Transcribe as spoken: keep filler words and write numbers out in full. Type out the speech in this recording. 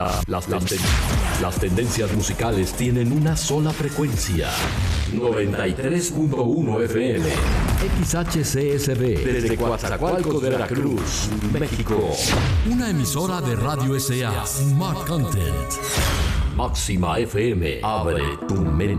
Las, las, ten- las tendencias musicales tienen una sola frecuencia. noventa y tres punto uno F M. X H C S B. Desde Coatzacoalcos, Veracruz, México. Una emisora de Radio S A. Smart Content. Máxima F M. Abre tu mente.